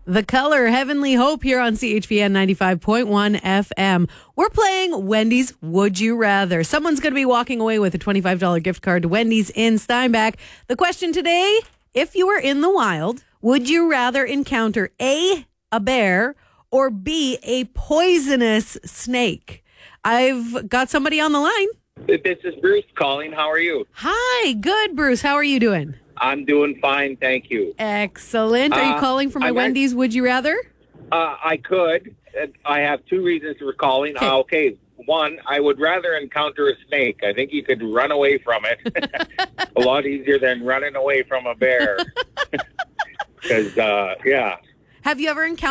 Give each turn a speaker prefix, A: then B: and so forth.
A: The Color, Heavenly Hope here on CHVN 95.1 FM. We're playing Wendy's Would You Rather. Someone's going to be walking away with a $25 gift card to Wendy's in Steinbach. The question today, if you were in the wild, would you rather encounter A, a bear, or B, a poisonous snake? I've got somebody on the line.
B: This is Bruce calling. How are you?
A: Hi, good, Bruce. How are you doing?
B: I'm doing fine, thank you.
A: Excellent. Are you calling for my Wendy's Would You Rather?
B: I could. I have two reasons for calling. Okay. One, I would rather encounter a snake. I think you could run away from it a lot easier than running away from a bear. Because, yeah.
A: Have you ever encountered